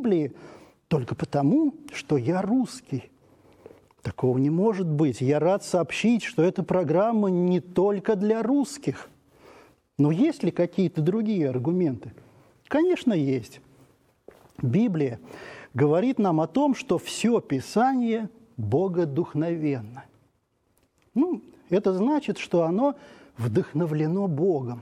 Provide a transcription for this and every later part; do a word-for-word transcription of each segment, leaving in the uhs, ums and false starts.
Библии только потому, что я русский. Такого не может быть. Я рад сообщить, что эта программа не только для русских. Но есть ли какие-то другие аргументы? Конечно, есть. Библия говорит нам о том, что все Писание богодухновенно. Ну, это значит, что оно вдохновлено Богом.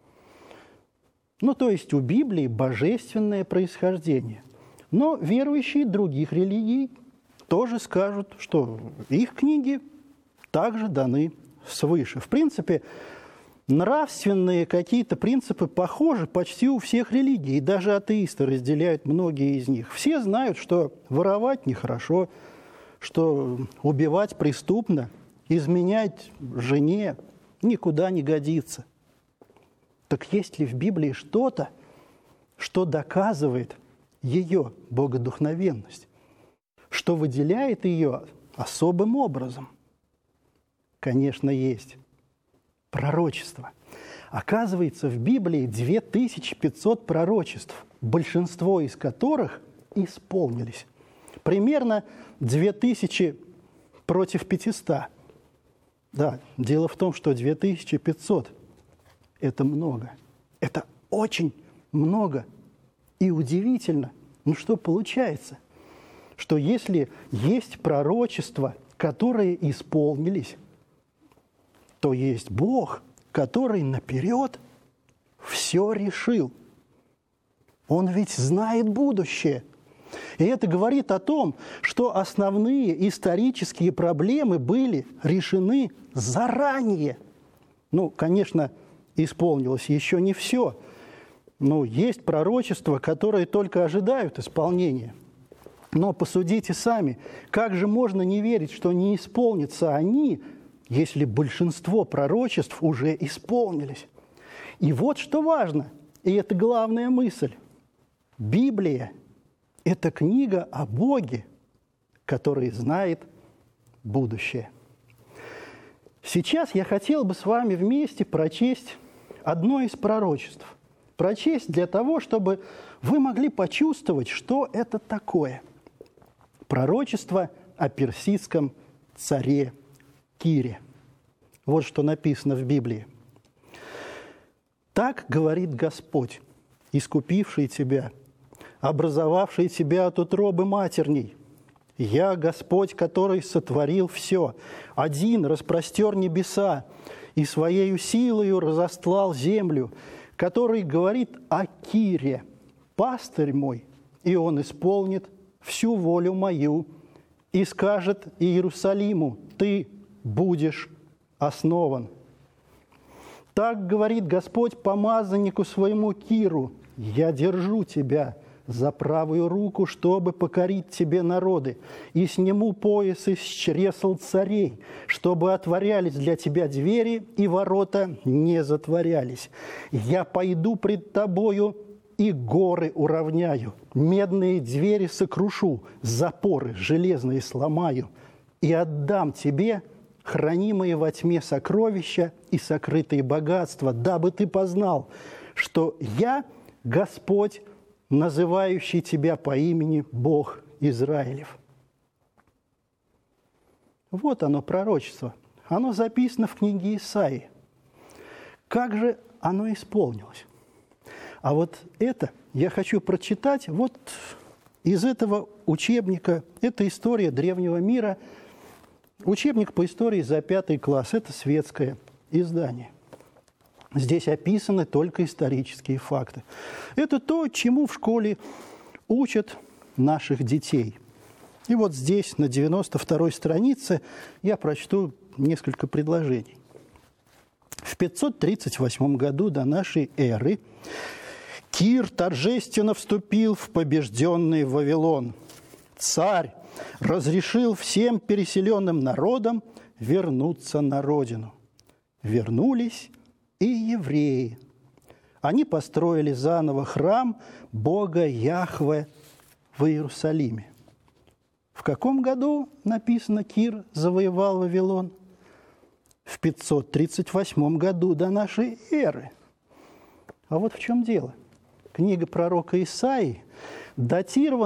Ну, то есть у Библии божественное происхождение. Но верующие других религий тоже скажут, что их книги также даны свыше. В принципе, нравственные какие-то принципы похожи почти у всех религий, и даже атеисты разделяют многие из них. Все знают, что воровать нехорошо, что убивать преступно, изменять жене никуда не годится. Так есть ли в Библии что-то, что доказывает ее богодухновенность, что выделяет ее особым образом? Конечно, есть. Пророчество. Оказывается, в Библии две тысячи пятьсот пророчеств, большинство из которых исполнились. Примерно две тысячи против пятисот. Да, дело в том, что две тысячи пятьсот – это много. Это очень много. И удивительно, ну что получается? Что если есть пророчества, которые исполнились, то есть Бог, который наперед все решил. Он ведь знает будущее. И это говорит о том, что основные исторические проблемы были решены заранее. Ну, конечно, исполнилось еще не все. Но есть пророчества, которые только ожидают исполнения. Но посудите сами, как же можно не верить, что не исполнятся они, если большинство пророчеств уже исполнились? И вот что важно, и это главная мысль. Библия – это книга о Боге, который знает будущее. Сейчас я хотел бы с вами вместе прочесть одно из пророчеств. Прочесть для того, чтобы вы могли почувствовать, что это такое. Пророчество о персидском царе Кире. Вот что написано в Библии. «Так говорит Господь, искупивший тебя, образовавший тебя от утробы матерней. Я, Господь, который сотворил все, один распростер небеса и своею силою разостлал землю, который говорит о Кире, пастырь мой, и он исполнит всю волю мою, и скажет Иерусалиму, ты будешь основан. Так говорит Господь помазаннику своему Киру, я держу тебя за правую руку, чтобы покорить тебе народы, и сниму пояс из чресл царей, чтобы отворялись для тебя двери, и ворота не затворялись. Я пойду пред тобою, и горы уравняю, медные двери сокрушу, запоры железные сломаю, и отдам тебе хранимые во тьме сокровища и сокрытые богатства, дабы ты познал, что я Господь, называющий тебя по имени Бог Израилев». Вот оно, пророчество. Оно записано в книге Исаии. Как же оно исполнилось? А вот это я хочу прочитать вот из этого учебника. Это история древнего мира. Учебник по истории за пятый класс. Это светское издание. Здесь описаны только исторические факты. Это то, чему в школе учат наших детей. И вот здесь, на девяносто второй странице, я прочту несколько предложений. В пятьсот тридцать восьмом году до нашей эры Кир торжественно вступил в побежденный Вавилон. Царь разрешил всем переселенным народам вернуться на родину. Вернулись и евреи. Они построили заново храм Бога Яхве в Иерусалиме. В каком году, написано, Кир завоевал Вавилон? В пятьсот тридцать восьмом году до нашей эры. А вот в чем дело. Книга пророка Исаии датирована